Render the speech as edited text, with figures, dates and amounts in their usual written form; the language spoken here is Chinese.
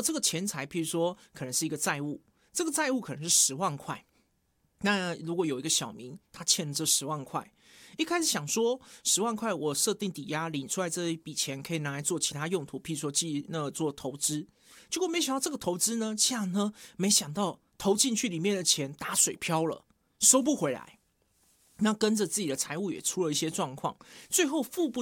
这个钱财，譬如说可能是一个债务，这个债务可能是10万块，那如果有一个小明，他欠这10万块，一开始想说10万块我设定抵押领出来这一笔钱可以拿来做其他用途，譬如说做投资，结果没想到这个投资呢，这样呢，没想到投进去里面的钱打水漂了，收不回来，那跟着自己的财务也出了一些状况，最后付不